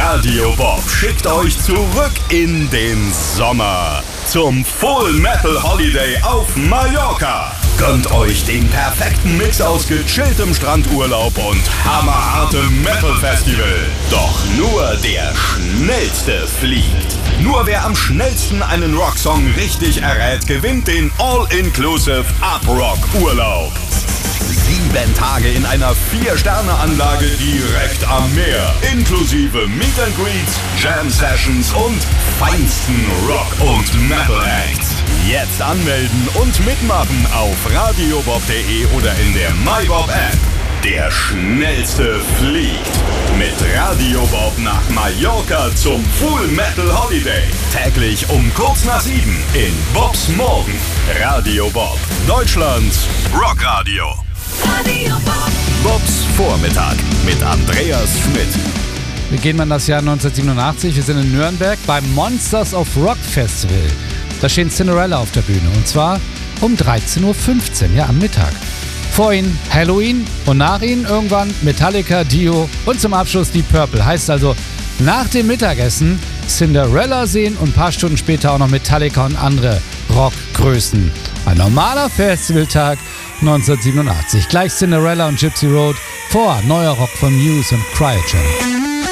Radio Bob schickt euch zurück in den Sommer zum Full Metal Holiday auf Mallorca. Gönnt euch den perfekten Mix aus gechilltem Strandurlaub und hammerhartem Metal Festival. Doch nur der Schnellste fliegt. Nur wer am schnellsten einen Rocksong richtig errät, gewinnt den All-Inclusive Up-Rock-Urlaub. 7 Tage in einer 4-Sterne-Anlage direkt am Meer. Inklusive Meet and Greets, Jam-Sessions und feinsten Rock- und Metal-Acts. Jetzt anmelden und mitmachen auf radiobob.de oder in der MyBob-App. Der Schnellste fliegt mit Radio Bob nach Mallorca zum Full Metal Holiday. Täglich um kurz nach 7 in Bobs Morgen. Radio Bob, Deutschlands Rockradio. Radio Bob. Bobs Vormittag mit Andreas Schmidt. Wir gehen mal in das Jahr 1987. Wir sind in Nürnberg beim Monsters of Rock Festival. Da steht Cinderella auf der Bühne und zwar um 13.15 Uhr, ja am Mittag. Vor ihnen Halloween und nach ihnen irgendwann Metallica, Dio und zum Abschluss Deep Purple. Heißt also nach dem Mittagessen Cinderella sehen und ein paar Stunden später auch noch Metallica und andere Rockgrößen. Ein normaler Festivaltag 1987. Gleich Cinderella und Gypsy Road, vor neuer Rock von Muse und Cryogen.